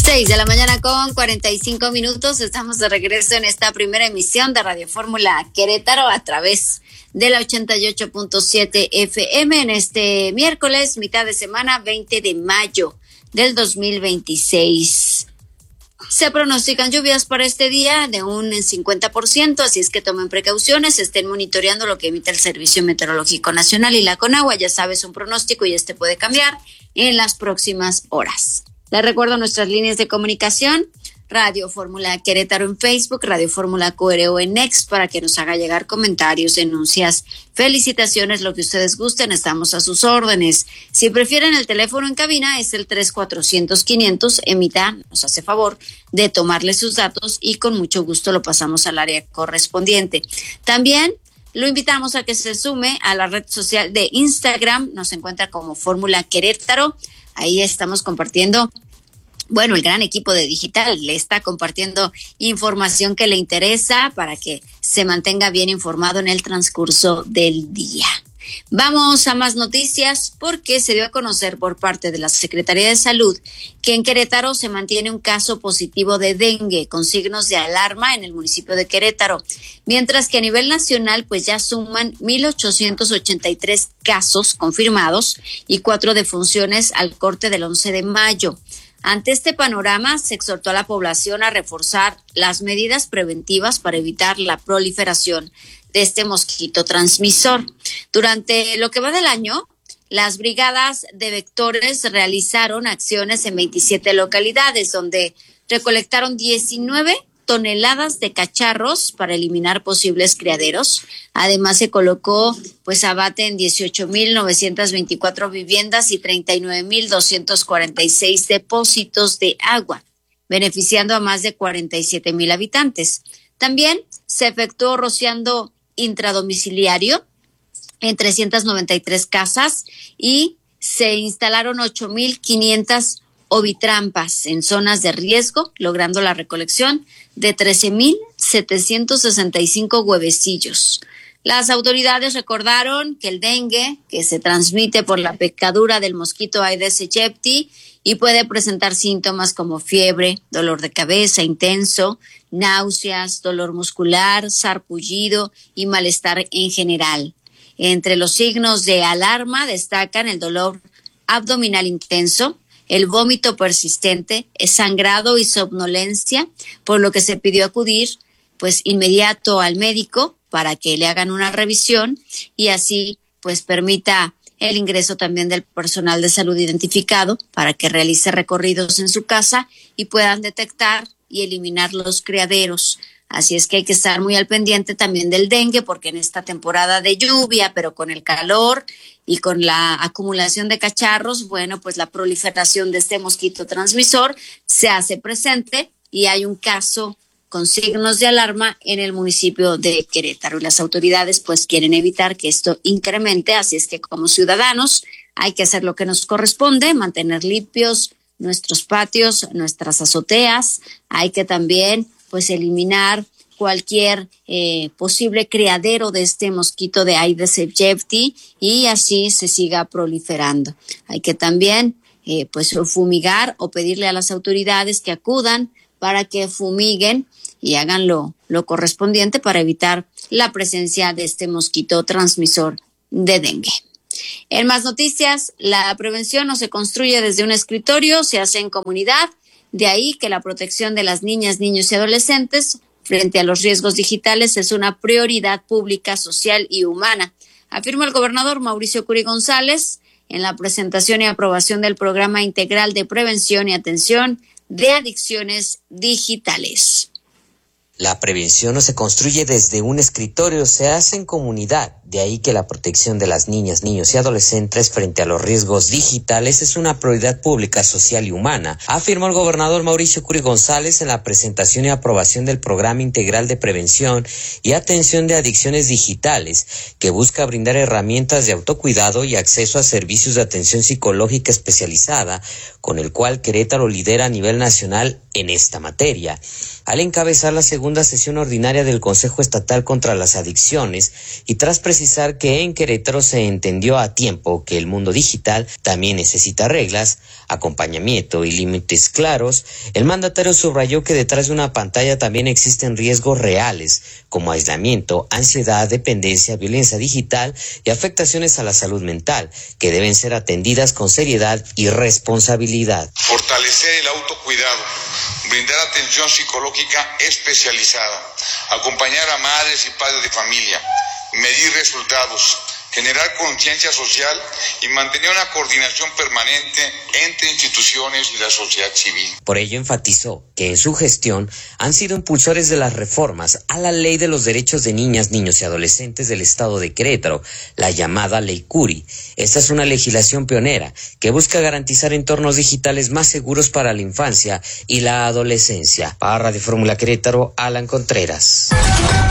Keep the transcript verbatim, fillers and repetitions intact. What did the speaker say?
seis de la mañana con cuarenta y cinco minutos. Estamos de regreso en esta primera emisión de Radio Fórmula Querétaro a través de la ochenta y ocho punto siete F M en este miércoles, mitad de semana, veinte de mayo del dos mil veintiséis. Se pronostican lluvias para este día de un cincuenta por ciento, así es que tomen precauciones, estén monitoreando lo que emite el Servicio Meteorológico Nacional y la Conagua. Ya sabes, un pronóstico y este puede cambiar en las próximas horas. Les recuerdo nuestras líneas de comunicación: Radio Fórmula Querétaro en Facebook, Radio Fórmula Q R O en X, para que nos haga llegar comentarios, denuncias, felicitaciones, lo que ustedes gusten, estamos a sus órdenes. Si prefieren el teléfono en cabina, es el tres cuatrocientos quinientos, Emita nos hace favor de tomarle sus datos y con mucho gusto lo pasamos al área correspondiente. También lo invitamos a que se sume a la red social de Instagram, nos encuentra como Fórmula Querétaro. Ahí estamos compartiendo, bueno, el gran equipo de digital le está compartiendo información que le interesa para que se mantenga bien informado en el transcurso del día. Vamos a más noticias porque se dio a conocer por parte de la Secretaría de Salud que en Querétaro se mantiene un caso positivo de dengue con signos de alarma en el municipio de Querétaro, mientras que a nivel nacional pues ya suman mil ochocientos ochenta y tres casos confirmados y cuatro defunciones al corte del once de mayo. Ante este panorama, se exhortó a la población a reforzar las medidas preventivas para evitar la proliferación de este mosquito transmisor. Durante lo que va del año, las brigadas de vectores realizaron acciones en veintisiete localidades, donde recolectaron diecinueve toneladas de cacharros para eliminar posibles criaderos. Además, se colocó pues abate en dieciocho mil novecientas veinticuatro viviendas y treinta y nueve mil doscientos cuarenta y seis depósitos de agua, beneficiando a más de cuarenta y siete mil habitantes. También se efectuó rociando intradomiciliario en trescientas noventa y tres casas y se instalaron ocho mil quinientas ovitrampas en zonas de riesgo, logrando la recolección de trece mil setecientos sesenta y cinco huevecillos. Las autoridades recordaron que el dengue, que se transmite por la picadura del mosquito Aedes aegypti y puede presentar síntomas como fiebre, dolor de cabeza intenso, náuseas, dolor muscular, sarpullido y malestar en general. Entre los signos de alarma destacan el dolor abdominal intenso, el vómito persistente, el sangrado y somnolencia, por lo que se pidió acudir pues inmediato al médico para que le hagan una revisión y así pues permita el ingreso también del personal de salud identificado para que realice recorridos en su casa y puedan detectar y eliminar los criaderos. Así es que hay que estar muy al pendiente también del dengue, porque en esta temporada de lluvia, pero con el calor y con la acumulación de cacharros, bueno, pues la proliferación de este mosquito transmisor se hace presente y hay un caso con signos de alarma en el municipio de Querétaro. Y las autoridades pues quieren evitar que esto incremente, así es que como ciudadanos hay que hacer lo que nos corresponde, mantener limpios nuestros patios, nuestras azoteas, hay que también pues eliminar cualquier eh, posible criadero de este mosquito de Aedes aegypti y así se siga proliferando. Hay que también eh, pues fumigar o pedirle a las autoridades que acudan para que fumiguen y hagan lo, lo correspondiente para evitar la presencia de este mosquito transmisor de dengue. En más noticias, la prevención no se construye desde un escritorio, se hace en comunidad. De ahí que la protección de las niñas, niños y adolescentes frente a los riesgos digitales es una prioridad pública, social y humana, afirmó el gobernador Mauricio Curi González en la presentación y aprobación del Programa Integral de Prevención y Atención de Adicciones Digitales. La prevención no se construye desde un escritorio, se hace en comunidad. De ahí que la protección de las niñas, niños y adolescentes frente a los riesgos digitales es una prioridad pública, social y humana, afirmó el gobernador Mauricio Curi González en la presentación y aprobación del Programa Integral de Prevención y Atención de Adicciones Digitales, que busca brindar herramientas de autocuidado y acceso a servicios de atención psicológica especializada, con el cual Querétaro lidera a nivel nacional en esta materia. Al encabezar la segunda sesión ordinaria del Consejo Estatal contra las Adicciones y tras precisar que en Querétaro se entendió a tiempo que el mundo digital también necesita reglas, acompañamiento y límites claros, el mandatario subrayó que detrás de una pantalla también existen riesgos reales como aislamiento, ansiedad, dependencia, violencia digital y afectaciones a la salud mental, que deben ser atendidas con seriedad y responsabilidad. Fortalecer el autocuidado, brindar atención psicológica especializada, acompañar a madres y padres de familia, medir resultados, generar conciencia social y mantener una coordinación permanente entre instituciones y la sociedad civil. Por ello enfatizó que en su gestión han sido impulsores de las reformas a la Ley de los Derechos de Niñas, Niños y Adolescentes del Estado de Querétaro, la llamada Ley Curi. Esta es una legislación pionera que busca garantizar entornos digitales más seguros para la infancia y la adolescencia. Para Radio Fórmula Querétaro, Alan Contreras.